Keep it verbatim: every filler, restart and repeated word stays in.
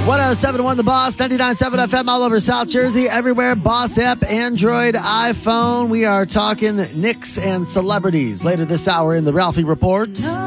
one oh seven point one The Boss, ninety-nine point seven F M all over South Jersey, everywhere. Boss app, Android, iPhone. We are talking Knicks and celebrities later this hour in the Ralphie Report.